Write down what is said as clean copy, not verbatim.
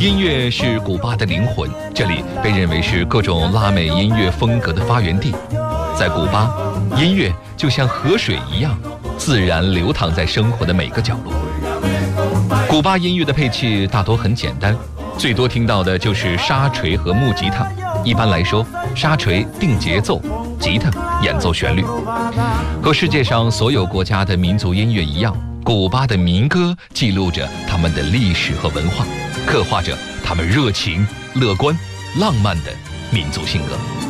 音乐是古巴的灵魂，这里被认为是各种拉美音乐风格的发源地。在古巴，音乐就像河水一样，自然流淌在生活的每个角落。古巴音乐的配器大多很简单，最多听到的就是沙锤和木吉他。一般来说，沙锤定节奏，吉他演奏旋律。和世界上所有国家的民族音乐一样，古巴的民歌记录着他们的历史和文化，刻画着他们热情、乐观、浪漫的民族性格。